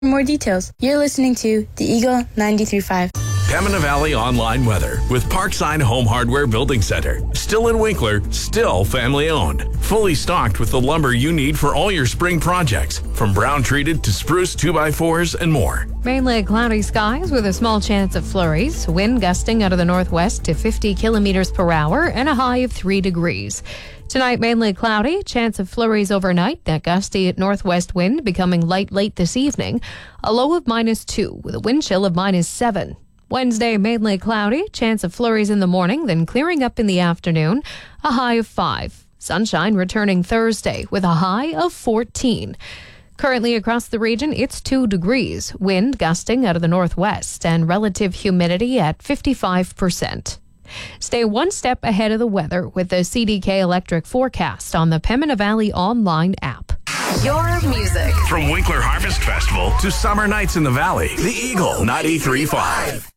For more details, you're listening to The Eagle 93.5. Pembina Valley online weather with Parkside Home Hardware Building Center. Still in Winkler, still family owned. Fully stocked with the lumber you need for all your spring projects, from brown treated to spruce 2x4s and more. Mainly cloudy skies with a small chance of flurries. Wind gusting out of the northwest to 50 kilometers per hour and a high of 3 degrees. Tonight, mainly cloudy, chance of flurries overnight. That gusty northwest wind becoming light late this evening. A low of -2 with a wind chill of -7. Wednesday, mainly cloudy, chance of flurries in the morning, then clearing up in the afternoon, a high of 5. Sunshine returning Thursday with a high of 14. Currently across the region, it's 2 degrees, wind gusting out of the northwest, and relative humidity at 55%. Stay one step ahead of the weather with the CDK Electric forecast on the Pembina Valley online app. Your music. From Winkler Harvest Festival to summer nights in the valley, The Eagle 93.5.